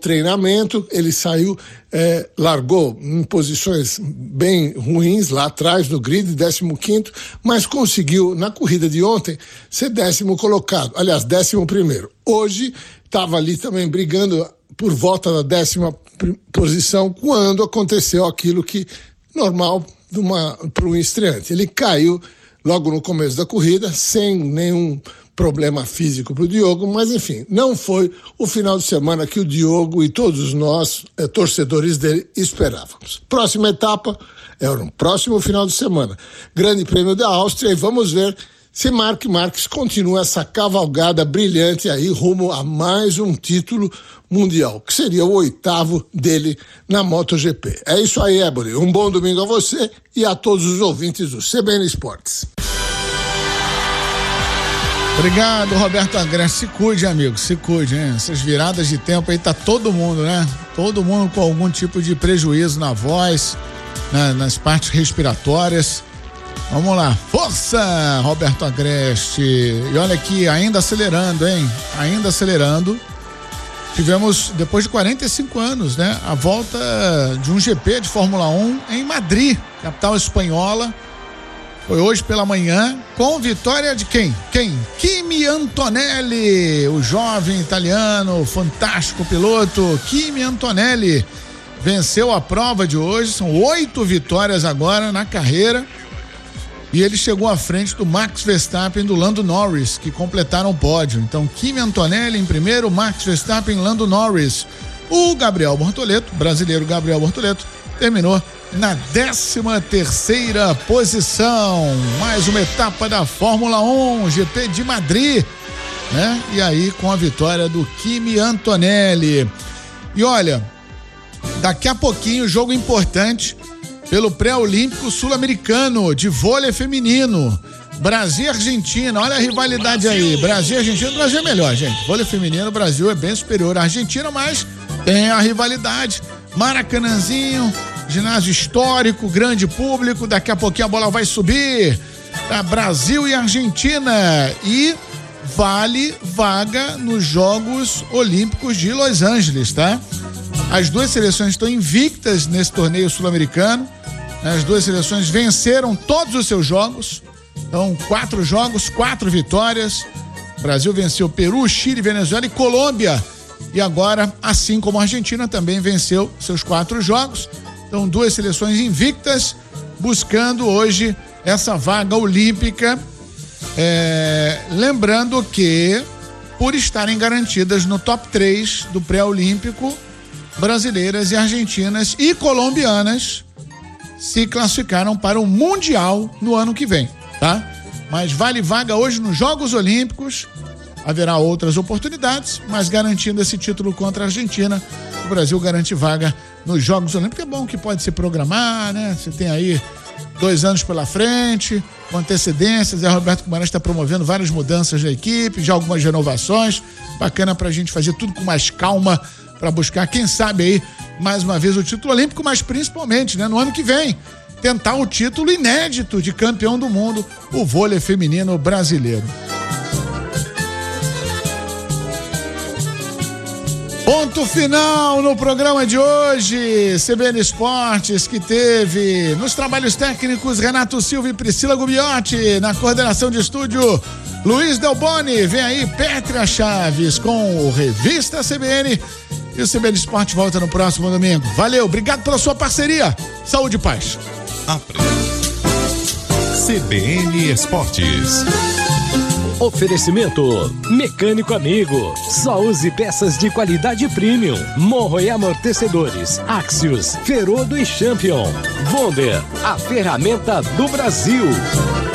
treinamento, ele saiu, largou em posições bem ruins lá atrás no grid, 15º, mas conseguiu na corrida de ontem ser 10º colocado, aliás, 11º. Hoje estava ali também brigando por volta da 10ª posição quando aconteceu aquilo que normal para um estreante. Ele caiu logo no começo da corrida, sem nenhum problema físico para o Diogo, mas enfim, não foi o final de semana que o Diogo e todos nós, torcedores dele, esperávamos. Próxima etapa é no próximo final de semana. Grande Prêmio da Áustria, e vamos ver se Marc Marques continua essa cavalgada brilhante aí rumo a mais um título mundial, que seria o 8º dele na MotoGP. É isso aí, Éboli. Um bom domingo a você e a todos os ouvintes do CBN Esportes. Obrigado, Roberto Agreste. Se cuide, amigo, se cuide, hein? Essas viradas de tempo aí tá todo mundo, né? Todo mundo com algum tipo de prejuízo na voz, nas partes respiratórias. Vamos lá, força, Roberto Agreste. E olha aqui, ainda acelerando, hein? Ainda acelerando. Tivemos, depois de 45 anos, né? A volta de um GP de Fórmula 1 em Madrid, capital espanhola. Foi hoje pela manhã, com vitória de quem? Kimi Antonelli, o jovem italiano, fantástico piloto. Kimi Antonelli venceu a prova de hoje, são 8 vitórias agora na carreira. E ele chegou à frente do Max Verstappen e do Lando Norris, que completaram o pódio. Então, Kimi Antonelli em primeiro, Max Verstappen, Lando Norris. O Gabriel Bortoleto, brasileiro Gabriel Bortoleto, terminou na 13ª posição. Mais uma etapa da Fórmula 1, GP de Madrid, né? E aí com a vitória do Kimi Antonelli. E olha, daqui a pouquinho, jogo importante pelo pré-olímpico sul-americano de vôlei feminino. Brasil e Argentina, olha a rivalidade aí. Brasil e Argentina, o Brasil é melhor, gente. Vôlei feminino, o Brasil é bem superior à Argentina, mas tem a rivalidade. Maracanãzinho, ginásio histórico, grande público, daqui a pouquinho a bola vai subir para Brasil e Argentina e vale vaga nos Jogos Olímpicos de Los Angeles, tá? As duas seleções estão invictas nesse torneio sul-americano, as duas seleções venceram todos os seus jogos, então 4 jogos, 4 vitórias, o Brasil venceu Peru, Chile, Venezuela e Colômbia. E agora, assim como a Argentina, também venceu seus 4 jogos. Então, 2 seleções invictas, buscando hoje essa vaga olímpica. Lembrando que, por estarem garantidas no top 3 do pré-olímpico, brasileiras e argentinas e colombianas se classificaram para o Mundial no ano que vem, tá? Mas vale vaga hoje nos Jogos Olímpicos. Haverá outras oportunidades, mas garantindo esse título contra a Argentina, o Brasil garante vaga nos Jogos Olímpicos. É bom que pode se programar, né? Você tem aí 2 anos pela frente, com antecedências. O Roberto Guimarães está promovendo várias mudanças na equipe, já algumas renovações. Bacana pra gente fazer tudo com mais calma, para buscar, quem sabe aí, mais uma vez o título olímpico, mas principalmente, né, no ano que vem, tentar o título inédito de campeão do mundo, o vôlei feminino brasileiro. Ponto final no programa de hoje, CBN Esportes, que teve nos trabalhos técnicos Renato Silva e Priscila Gubiotti, na coordenação de estúdio Luiz Delboni. Vem aí Pétria Chaves com o Revista CBN e o CBN Esporte volta no próximo domingo. Valeu, obrigado pela sua parceria, saúde e paz. CBN Esportes. Oferecimento Mecânico Amigo, só use peças de qualidade premium. Morro e amortecedores, Axios, Ferodo e Champion. Wonder, a ferramenta do Brasil.